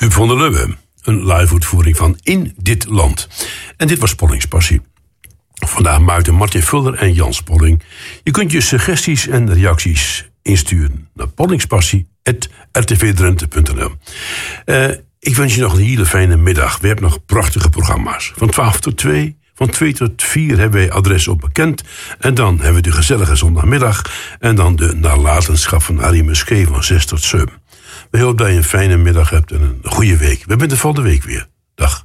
Huub van der Lubbe, een live uitvoering van In Dit Land. En dit was Spollings Passie. Vandaag maakten Martin Vuller en Jan Spolling. Je kunt je suggesties en reacties insturen naar pollingspassie@rtvdrenthe.nl. Ik wens je nog een hele fijne middag. We hebben nog prachtige programma's. Van 12 tot 2, van 2 tot 4 hebben wij Adres op Bekend. En dan hebben we de gezellige zondagmiddag. En dan de nalatenschap van Harry Muskee van 6 tot 7. We hopen dat je een fijne middag hebt en een goede week. We zijn de volgende week weer. Dag.